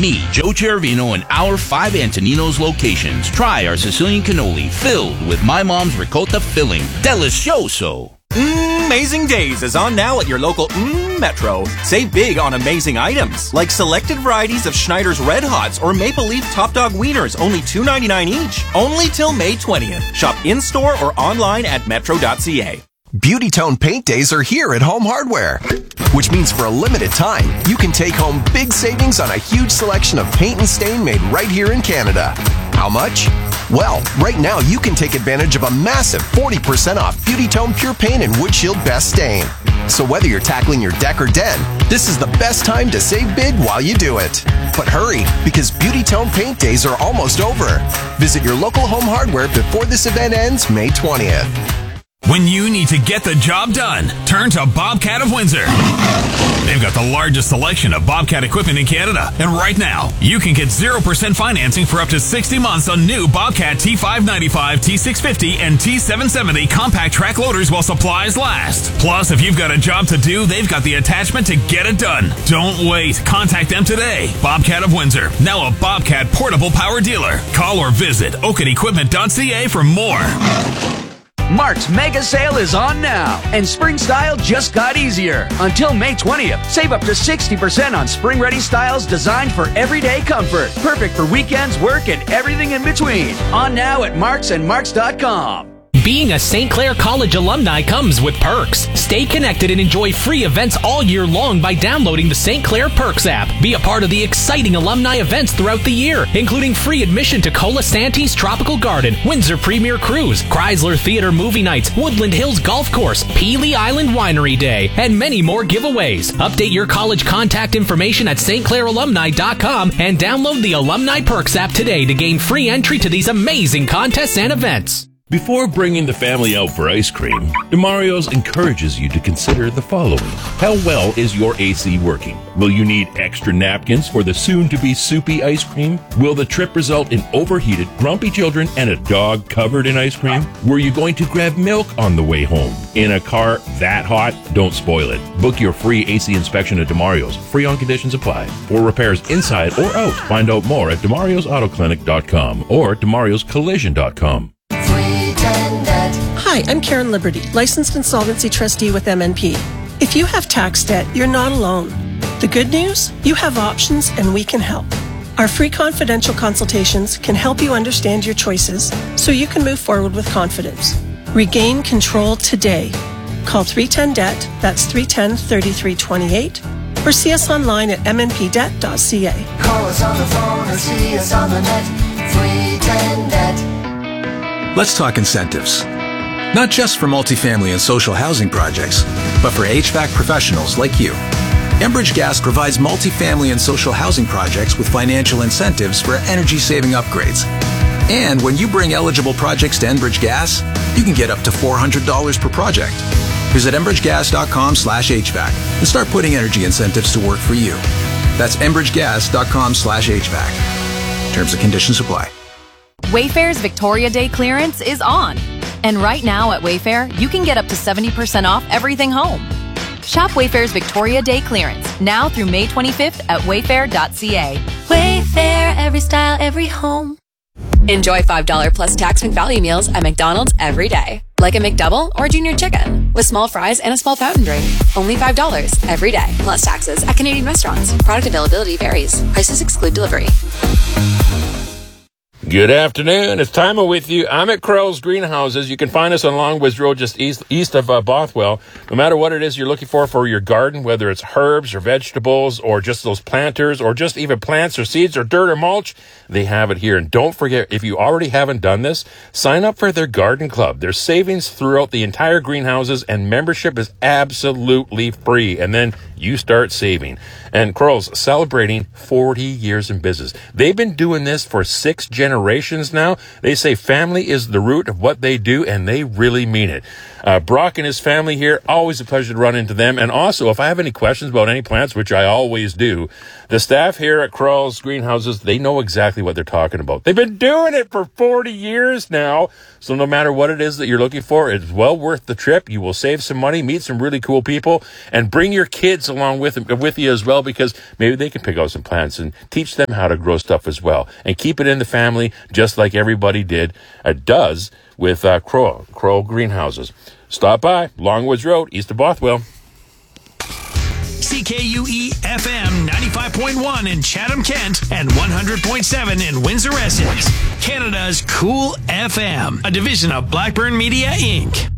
me, Joe Chervino, in our 5 Antoninos locations. Try our Sicilian cannoli filled with my mom's ricotta filling. Delicioso! Amazing Days is on now at your local Metro. Save big on amazing items, like selected varieties of Schneider's Red Hots or Maple Leaf Top Dog Wieners, only $2.99 each. Only till May 20th. Shop in-store or online at metro.ca. Beauty Tone Paint Days are here at Home Hardware, which means for a limited time, you can take home big savings on a huge selection of paint and stain made right here in Canada. How much? Well, right now you can take advantage of a massive 40% off Beauty Tone Pure Paint and Wood Shield Best Stain. So whether you're tackling your deck or den, this is the best time to save big while you do it. But hurry, because Beauty Tone Paint Days are almost over. Visit your local Home Hardware before this event ends May 20th. When you need to get the job done, turn to Bobcat of Windsor. They've got the largest selection of Bobcat equipment in Canada. And right now, you can get 0% financing for up to 60 months on new Bobcat T595, T650, and T770 compact track loaders while supplies last. Plus, if you've got a job to do, they've got the attachment to get it done. Don't wait. Contact them today. Bobcat of Windsor, now a Bobcat portable power dealer. Call or visit oakenequipment.ca for more. Mark's Mega Sale is on now, and spring style just got easier. Until May 20th, save up to 60% on spring-ready styles designed for everyday comfort. Perfect for weekends, work, and everything in between. On now at Marks and Marks.com. Being a St. Clair College alumni comes with perks. Stay connected and enjoy free events all year long by downloading the St. Clair Perks app. Be a part of the exciting alumni events throughout the year, including free admission to Colasanti's Tropical Garden, Windsor Premier Cruise, Chrysler Theater Movie Nights, Woodland Hills Golf Course, Peely Island Winery Day, and many more giveaways. Update your college contact information at stclairalumni.com and download the Alumni Perks app today to gain free entry to these amazing contests and events. Before bringing the family out for ice cream, DeMario's encourages you to consider the following. How well is your AC working? Will you need extra napkins for the soon-to-be soupy ice cream? Will the trip result in overheated, grumpy children and a dog covered in ice cream? Were you going to grab milk on the way home? In a car that hot? Don't spoil it. Book your free AC inspection at DeMario's. Free on conditions apply. For repairs inside or out, find out more at DeMario'sAutoClinic.com or DeMario'sCollision.com. Hi, I'm Karen Liberty, licensed insolvency trustee with MNP. If you have tax debt, you're not alone. The good news? You have options and we can help. Our free confidential consultations can help you understand your choices so you can move forward with confidence. Regain control today. Call 310-DEBT, that's 310-3328, or see us online at mnpdebt.ca. Call us on the phone or see us on the net, 310-DEBT. Let's talk incentives. Not just for multifamily and social housing projects, but for HVAC professionals like you. Enbridge Gas provides multifamily and social housing projects with financial incentives for energy-saving upgrades. And when you bring eligible projects to Enbridge Gas, you can get up to $400 per project. Visit enbridgegas.com/HVAC and start putting energy incentives to work for you. That's enbridgegas.com/HVAC. Terms and conditions apply. Wayfair's Victoria Day clearance is on. And right now at Wayfair, you can get up to 70% off everything home. Shop Wayfair's Victoria Day clearance now through May 25th at wayfair.ca. Wayfair, every style, every home. Enjoy $5 plus tax and value meals at McDonald's every day. Like a McDouble or Junior Chicken with small fries and a small fountain drink. Only $5 every day, plus taxes at Canadian restaurants. Product availability varies. Prices exclude delivery. Good afternoon. It's Time with you. I'm at Crowell's Greenhouses. You can find us on Longwoods Road, just east of Bothwell. No matter what it is you're looking for your garden, whether it's herbs or vegetables or just those planters or just even plants or seeds or dirt or mulch, they have it here. And don't forget, if you already haven't done this, sign up for their garden club. There's savings throughout the entire greenhouses and membership is absolutely free. And then you start saving. And Crowell's celebrating 40 years in business. They've been doing this for 6 generations now. They say family is the root of what they do, and they really mean it. Brock and his family here, always a pleasure to run into them. And also, if I have any questions about any plants, which I always do, the staff here at Crowell's Greenhouses, they know exactly what they're talking about. They've been doing it for 40 years now. So no matter what it is that you're looking for, it's well worth the trip. You will save some money, meet some really cool people, and bring your kids kids along with you as well, because maybe they can pick out some plants and teach them how to grow stuff as well, and keep it in the family just like everybody does with Kroll Greenhouses. Stop by Longwoods Road, east of Bothwell. CKUE FM 95.1 in Chatham-Kent and 100.7 in Windsor-Essex. Canada's Cool FM, a division of Blackburn Media, Inc.